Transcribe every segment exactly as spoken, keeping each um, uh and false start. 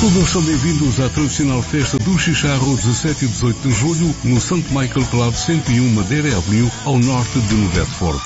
Todos são bem-vindos à tradicional festa do Chicharro, dezassete e dezoito de julho, no Saint Michael Club cento e um Madeira Avenue, ao norte de New Bedford.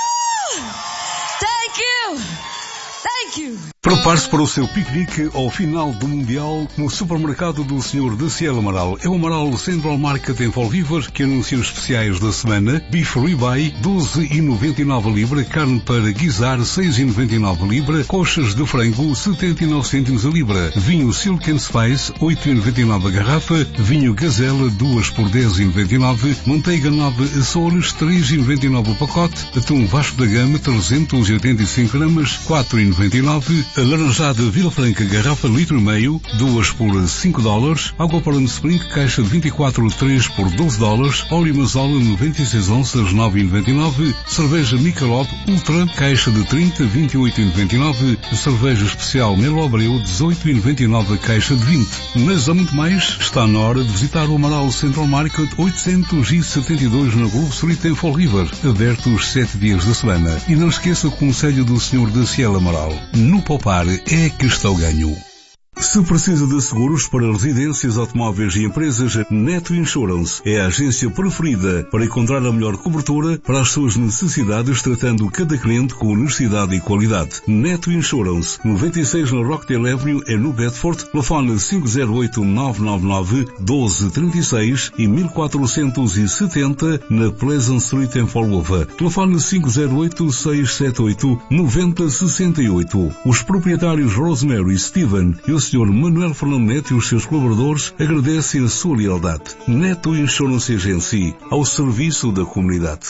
Thank you! Thank you! Prepare-se para o seu piquenique ao final do Mundial no supermercado do senhor Daciel Amaral. É o Amaral Central Market em Fall River que anuncia os especiais da semana. Beef Ribeye, doze e noventa e nove a libra. Carne para guisar, seis e noventa e nove a libra. Coxas de frango, setenta e nove cêntimos a libra. Vinho Silk and Spice, oito e noventa e nove a garrafa. Vinho Gazelle, duas por dez e noventa e nove. Manteiga nove Açores, três e noventa e nove o pacote. Atum Vasco da Gama, trezentos e oitenta e cinco gramas, quatro e noventa e nove. A laranjada Vila Franca, garrafa litro e meio, duas por cinco dólares. Água para Spring, caixa de vinte e quatro, três por doze dólares. Óleo Mazola, noventa e seis onças, nove e noventa e nove. Cerveja Michelob Ultra, caixa de trinta, vinte e oito e noventa e nove. Cerveja especial Melo Abreu, dezoito e noventa e nove, caixa de vinte. Mas há muito mais. Está na hora de visitar o Amaral Central Market oitocentos e setenta e dois na Grove Street em Fall River, aberto os sete dias da semana. E não esqueça o conselho do senhor Daciel Amaral. No poupar é que está o ganho. Se precisa de seguros para residências, automóveis e empresas, Neto Insurance é a agência preferida para encontrar a melhor cobertura para as suas necessidades, tratando cada cliente com honestidade e qualidade. Neto Insurance, noventa e seis na Rockdale Avenue, em New Bedford, telefone cinco zero oito, nove nove nove, um dois três seis e mil quatrocentos e setenta na Pleasant Street em Fall River. Telefone cinco zero oito, seis sete oito, nove zero seis oito. Os proprietários Rosemary, Steven e o senhor Manuel Fernando Neto e os seus colaboradores agradecem a sua lealdade. Neto Insurance Agency, ao serviço da comunidade.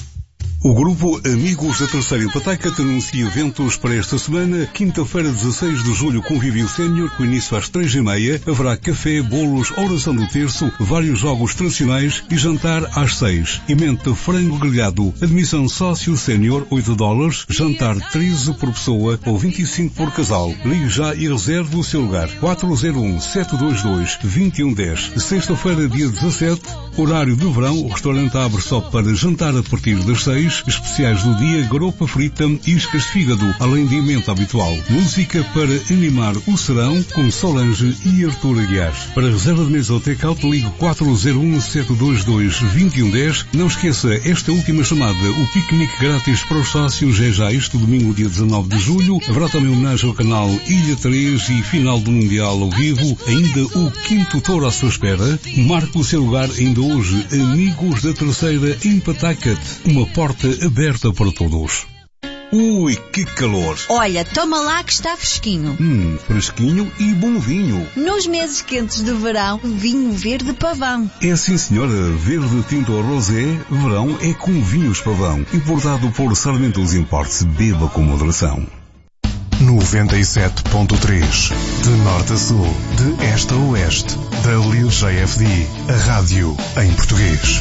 O grupo Amigos da Terceira Pataca anuncia eventos para esta semana. Quinta-feira, dezasseis de julho, Convívio Sénior, com início às três e meia. Haverá café, bolos, oração do terço, vários jogos tradicionais e jantar às seis. Emenda frango grelhado. Admissão sócio sénior, oito dólares. Jantar treze por pessoa ou vinte e cinco por casal. Ligue já e reserve o seu lugar. quatro zero um, sete dois dois, dois um um zero. Sexta-feira, dia dezassete, horário de verão. O restaurante abre só para jantar a partir das seis. Especiais do dia, garopa frita e iscas de fígado, além de emenda habitual. Música para animar o serão, com Solange e Artur Aguiar. Para reserva de mesa ou take-out, ligue quatro zero um, sete dois dois, dois um um zero. Não esqueça esta última chamada. O piquenique grátis para os sócios é já este domingo, dia dezanove de julho. Haverá também homenagem ao canal Ilha três e final do Mundial ao vivo. Ainda o quinto touro à sua espera. Marque o seu lugar ainda hoje. Amigos da Terceira em Pawtucket. Uma porta aberta para todos. Ui, que calor! Olha, toma lá que está fresquinho. Hum, fresquinho e bom vinho. Nos meses quentes de verão, vinho verde pavão. É sim, senhora. Verde tinto ou rosé, verão é com vinhos pavão. Importado por Sarmentos Imports. Beba com moderação. noventa e sete ponto três. De norte a sul, de este a oeste. Da Lil J F D. A rádio em português.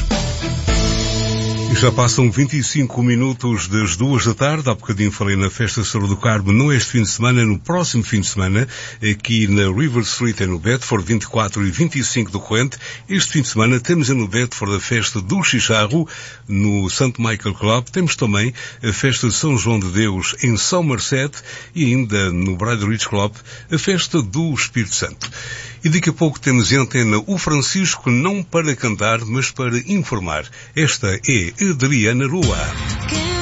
Já passam vinte e cinco minutos das duas da tarde. Há bocadinho falei na Festa Senhora do Carmo, não este fim de semana, no próximo fim de semana, aqui na River Street, no Bedford, vinte e quatro e vinte e cinco do corrente. Este fim de semana temos no Bedford a Festa do Chicharro, no Saint Michael Club. Temos também a Festa de São João de Deus, em Somerset, e ainda no Bride Ridge Club, a Festa do Espírito Santo. E daqui a pouco temos em antena o Francisco, não para cantar, mas para informar. Esta é Adriana Rua.